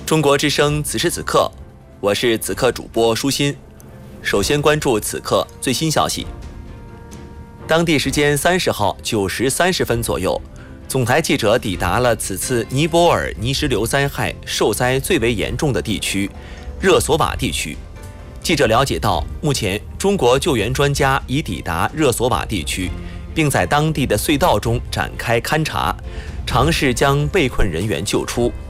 中国之声此时此刻，我是此刻主播舒心。首先关注此刻最新消息。当地时间30号9时30分左右，总台记者抵达了此次尼泊尔泥石流灾害受灾最为严重的地区热索瓦地区。记者了解到，目前中国救援专家已抵达热索瓦地区，并在当地的隧道中展开勘查，尝试将被困人员救出。